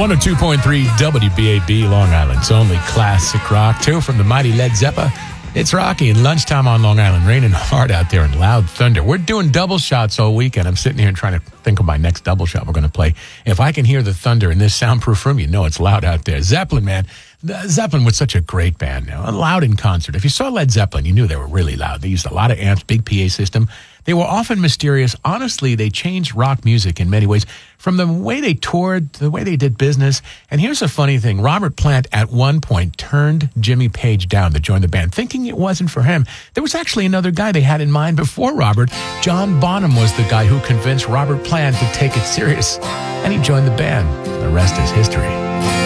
102.3 WBAB, Long Island's only classic rock. Two from the mighty Led Zeppelin. It's Rocky and lunchtime on Long Island, raining hard out there and loud thunder. We're doing double shots all weekend. I'm sitting here and trying to think of my next double shot we're going to play. If I can hear the thunder in this soundproof room, you know it's loud out there. Zeppelin, man. Zeppelin was such a great band now, loud in concert. If you saw Led Zeppelin, you knew they were really loud. They used a lot of amps, big PA system. They were often mysterious. Honestly, they changed rock music in many ways, from the way they toured, the way they did business. And here's a funny thing. Robert Plant at one point turned Jimmy Page down to join the band, thinking it wasn't for him. There was actually another guy they had in mind before Robert. John Bonham was the guy who convinced Robert Plant to take it serious, and he joined the band. The rest is history.